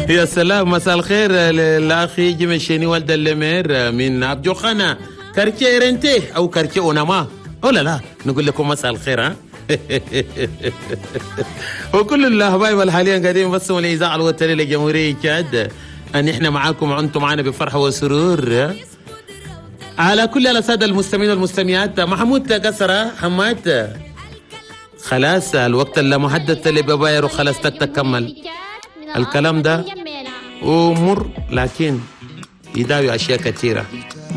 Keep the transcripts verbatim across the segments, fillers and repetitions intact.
يا سلام. مساء الخير للاخي جمشيني والد اللمير من عبد جوخانا كارتيه رنتي او كارتيه اوناما. او لا لا نقول لكم مساء الخير. ها وكل الحبايب الحاليا قاعدين يبصموا الاذاعه الوطنيه لجمهوريه تشاد ان احنا معاكم وانتم معنا بفرحه وسرور. على كل الساده المستمعين والمستمعات، محمود قصره حماد خلاص الوقت المحدد اللي بباير وخلاص تكمل الكلام ده ومر، لكن يداوي اشياء كثيره.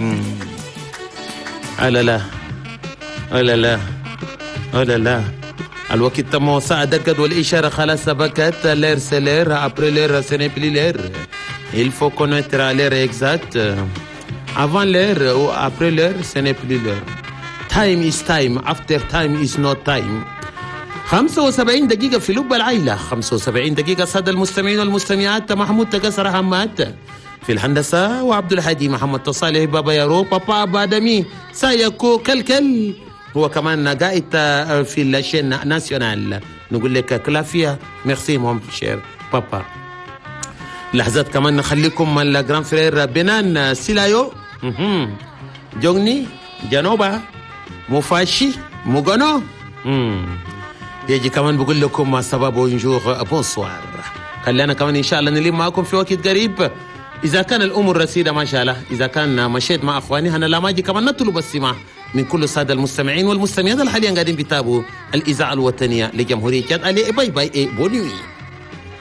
لا لا لا لا لا لا الوقت تم ساعة دقت والإشارة خلاص سبقت. لير سلير أبري لير سنبلي لير il faut connaître l'heure exacte avant l'heure ou après l'heure ce n'est plus l'heure. time is time after time is not time. خمسة وسبعين دقيقة في لب العيلة، خمسة وسبعين دقيقة صدى المستمعين والمستمعات. محمود تقصر حماد في الهندسة وعبد الحدي محمد تصالح بابا يارو بابا بادمي سايكو كلكل هو كمان قائد في الشين ناسيونال. نقول لك كلافيا ميرسي مون شير بابا. لحظات كمان نخليكم الجران فرير بنان سيلايو جوني جنوبا مفاشي مغنو يجي كمان بقول لكم سبب بونجور بونسوار. خلينا كمان ان شاء الله نلم معكم في وقت قريب اذا كان الامور رسيده ما شاء الله. اذا كان مشيت مع اخواني انا لا ماجي كمان نطلب السماع من كل الساده المستمعين والمستمعات اللي حاليا قاعدين بيتابعوا الاذاعه الوطنيه لجمهوريه تشاد. باي باي بونيوي.